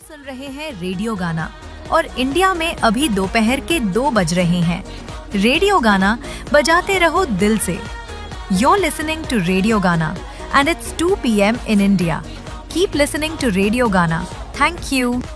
सुन रहे हैं रेडियो गाना और इंडिया में अभी दोपहर के 2 बज रहे हैं। रेडियो गाना बजाते रहो दिल से। You're listening to Radio Gana and it's 2 p.m. in India. Keep listening to Radio Gana. Thank you.